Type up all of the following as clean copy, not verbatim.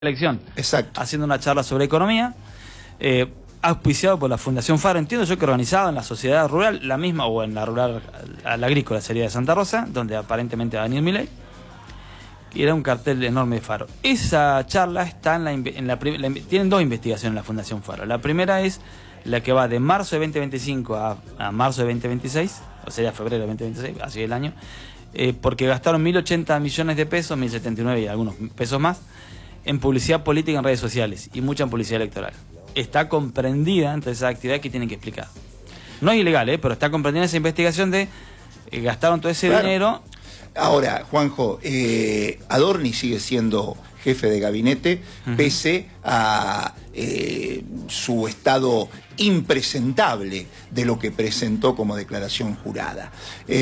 elección. Exacto. Haciendo una charla sobre economía, auspiciado por la Fundación Faro, entiendo yo que organizado en la sociedad rural, la misma, o en la rural, la agrícola sería de Santa Rosa, donde aparentemente va a venir Milei, y era un cartel enorme de Faro. Esa charla está tienen dos investigaciones en la Fundación Faro. La primera es la que va de marzo de 2025 a marzo de 2026, o sea, febrero de 2026, así el año, porque gastaron 1.080 millones de pesos, 1.079 y algunos pesos más, en publicidad política en redes sociales y mucha en publicidad electoral. Está comprendida entre esa actividad que tienen que explicar. No es ilegal, pero está comprendida esa investigación de gastaron todo ese dinero. Ahora, Juanjo, Adorni sigue siendo jefe de gabinete, pese a su estado impresentable de lo que presentó como declaración jurada.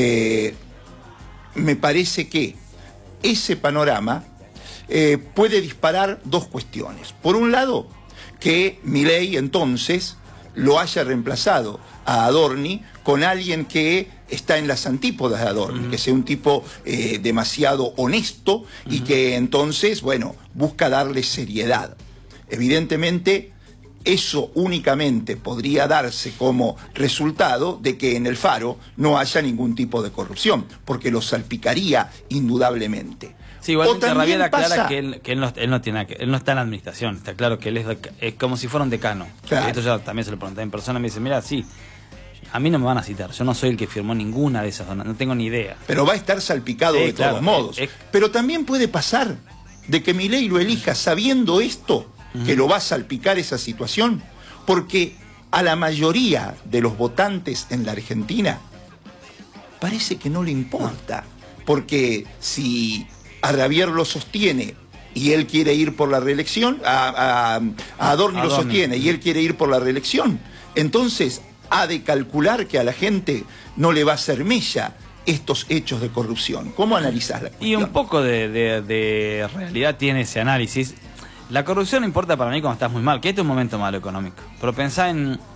Me parece que ese panorama puede disparar dos cuestiones. Por un lado, que Milei entonces lo haya reemplazado a Adorni con alguien que está en las antípodas de Adorni, que sea un tipo demasiado honesto y que entonces, bueno, busca darle seriedad. Evidentemente, eso únicamente podría darse como resultado de que en el Faro no haya ningún tipo de corrupción, porque lo salpicaría indudablemente. Sí, igualmente Rabiel aclara que él no está en la administración, está claro que él es como si fuera un decano. Claro. Esto ya también se lo pregunté en persona, me dice, mira, sí, a mí no me van a citar, yo no soy el que firmó ninguna de esas donas, no tengo ni idea. Pero va a estar salpicado de todos modos. Pero también puede pasar de que Milei lo elija sabiendo esto, que lo va a salpicar esa situación, porque a la mayoría de los votantes en la Argentina parece que no le importa, porque si a Rabier lo sostiene y él quiere ir por la reelección, a Adorni lo sostiene y él quiere ir por la reelección, entonces ha de calcular que a la gente no le va a hacer mella estos hechos de corrupción. ¿Cómo analizar la cuestión? Y un poco de realidad tiene ese análisis. La corrupción importa para mí cuando estás muy mal, que este es un momento malo económico. Pero pensá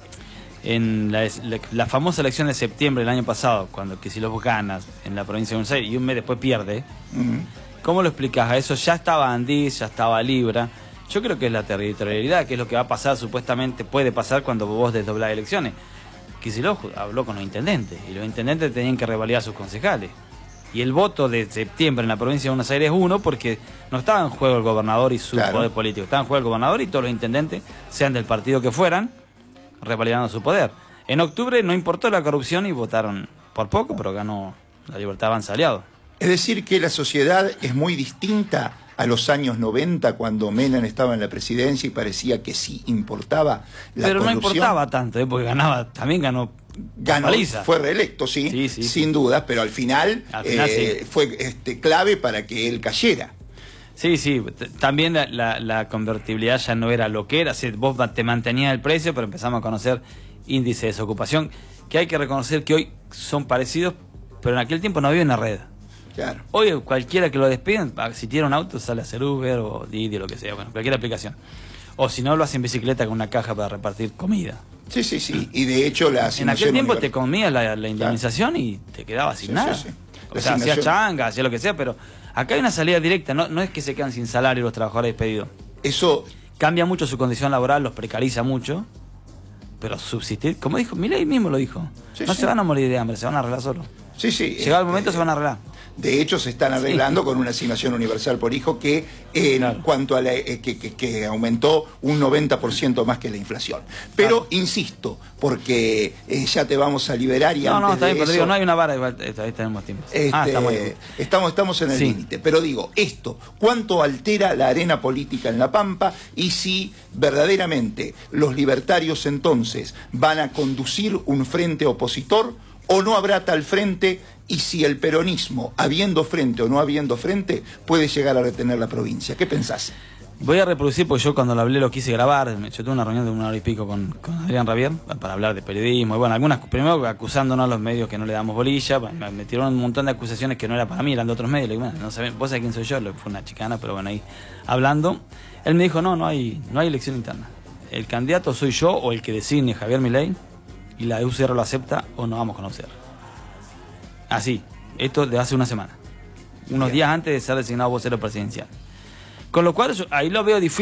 en la famosa elección de septiembre del año pasado, cuando Kicillof ganas en la provincia de Buenos Aires y un mes después pierde. ¿Cómo lo explicás? A eso ya estaba Andís, ya estaba Libra. Yo creo que es la territorialidad, que es lo que va a pasar, supuestamente puede pasar cuando vos desdoblás elecciones. Kicillof habló con los intendentes y los intendentes tenían que revalidar a sus concejales. Y el voto de septiembre en la provincia de Buenos Aires es uno porque no estaba en juego el gobernador y su poder político. Estaba en juego el gobernador y todos los intendentes, sean del partido que fueran, revalidando su poder. En octubre no importó la corrupción y votaron por poco, pero ganó la Libertad Avanza aliado. Es decir, que la sociedad es muy distinta a los años 90, cuando Menem estaba en la presidencia y parecía que sí importaba la corrupción. No importaba tanto, porque también ganó paliza. Fue reelecto, sí, sin duda, pero al final sí. Fue clave para que él cayera. Sí, también la convertibilidad ya no era lo que era, vos te mantenías el precio, pero empezamos a conocer índices de desocupación, que hay que reconocer que hoy son parecidos, pero en aquel tiempo no había una red. Claro. Hoy cualquiera que lo despiden, si tiene un auto sale a hacer Uber o Didi o lo que sea, bueno, cualquier aplicación. O si no, lo hace en bicicleta con una caja para repartir comida. Sí. Y de hecho en aquel tiempo te comías la indemnización y te quedabas sin nada. O sea, hacías changa, hacías lo que sea, pero acá hay una salida directa, no es que se quedan sin salario los trabajadores despedidos. Eso cambia mucho su condición laboral, los precariza mucho, pero subsistir, como dijo, Milei mismo lo dijo, no se van a morir de hambre, se van a arreglar solos. Llegado el momento se van a arreglar. De hecho, se están arreglando con una asignación universal por hijo que en cuanto a que aumentó un 90% más que la inflación. Pero insisto, porque ya te vamos a liberar y antes está bien, de pero eso, digo, no hay una vara, ahí tenemos tiempo. Estamos en el límite. Pero digo, esto, ¿cuánto altera la arena política en La Pampa? Y si verdaderamente los libertarios entonces van a conducir un frente opositor, o no habrá tal frente, y si el peronismo, habiendo frente o no habiendo frente, puede llegar a retener la provincia. ¿Qué pensás? Voy a reproducir, porque yo cuando lo hablé lo quise grabar. Yo tuve una reunión de 1 hora y pico con Adrián Rabier para hablar de periodismo. Y bueno, primero acusándonos a los medios que no le damos bolilla. Me tiraron un montón de acusaciones que no era para mí, eran de otros medios. Le digo, bueno, no saben, vos sabés quién soy yo, fue una chicana, pero bueno, ahí hablando. Él me dijo, no hay elección interna. El candidato soy yo o el que designe Javier Milei, y la UCR lo acepta o no vamos con la UCR. Así, esto de hace una semana. Unos días antes de ser designado vocero presidencial. Con lo cual ahí lo veo difícil.